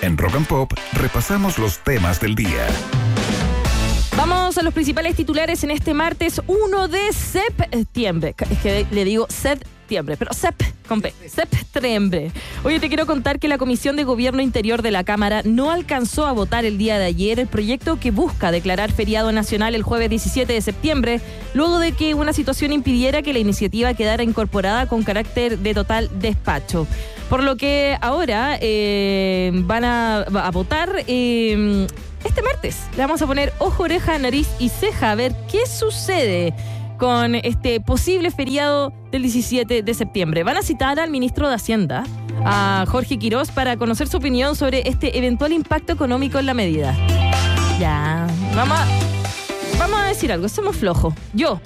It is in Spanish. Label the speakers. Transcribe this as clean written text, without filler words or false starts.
Speaker 1: En Rock and Pop repasamos los temas del día.
Speaker 2: Vamos a los principales titulares en este martes 1 de septiembre. Es que le digo septiembre, pero septiembre. Hoy te quiero contar que la Comisión de Gobierno Interior de la Cámara no alcanzó a votar el día de ayer el proyecto que busca declarar feriado nacional el jueves 17 de septiembre, luego de que una situación impidiera que la iniciativa quedara incorporada con carácter de total despacho. Por lo que ahora van a votar este martes. Le vamos a poner ojo, oreja, nariz y ceja a ver qué sucede con este posible feriado del 17 de septiembre. Van a citar al ministro de Hacienda, a Jorge Quirós, para conocer su opinión sobre este eventual impacto económico en la medida. Ya, vamos a decir algo, somos flojos. Yo